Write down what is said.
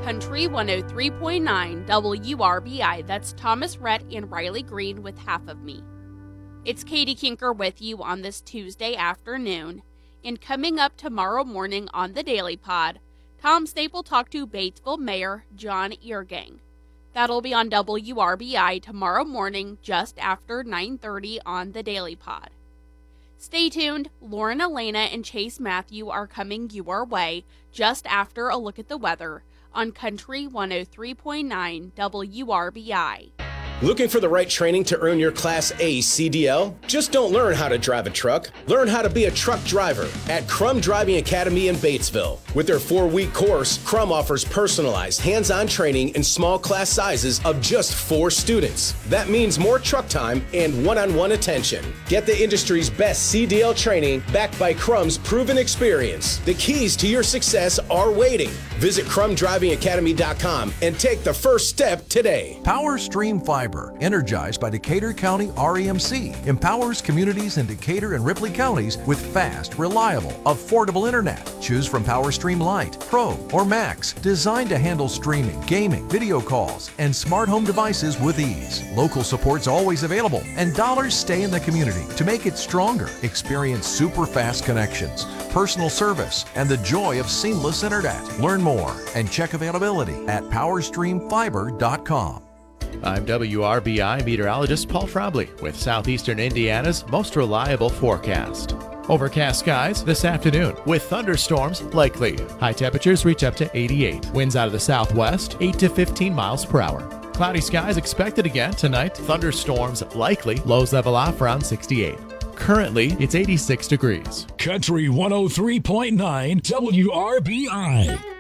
Country 103.9 WRBI. That's Thomas Rhett and Riley Green with Half of Me. It's Katie Kinker with you on this Tuesday afternoon. And coming up tomorrow morning on the Daily Pod, Tom Staple talked to Batesville Mayor John Eargang. That'll be on WRBI tomorrow morning just after 9:30 on the Daily Pod. Stay tuned. Lauren Elena and Chase Matthew are coming your way just after a look at the weather on Country 103.9 WRBI. Looking for the right training to earn your Class A CDL? Just don't learn how to drive a truck. Learn how to be a truck driver at Crum Driving Academy in Batesville. With their 4-week course, Crum offers personalized, hands-on training in small class sizes of just 4 students. That means more truck time and one-on-one attention. Get the industry's best CDL training backed by Crum's proven experience. The keys to your success are waiting. Visit crumdrivingacademy.com and take the first step today. PowerStream Fiber, energized by Decatur County REMC, empowers communities in Decatur and Ripley counties with fast, reliable, affordable internet. Choose from PowerStream Lite, Pro, or Max, designed to handle streaming, gaming, video calls, and smart home devices with ease. Local support's always available, and dollars stay in the community to make it stronger. Experience super fast connections, personal service, and the joy of seamless internet. Learn more and check availability at PowerStreamFiber.com. I'm WRBI meteorologist Paul Frobley with Southeastern Indiana's most reliable forecast. Overcast skies this afternoon with thunderstorms likely. High temperatures reach up to 88. Winds out of the southwest, 8 to 15 miles per hour. Cloudy skies expected again tonight. Thunderstorms likely. Lows level off around 68. Currently, it's 86 degrees. Country 103.9 WRBI.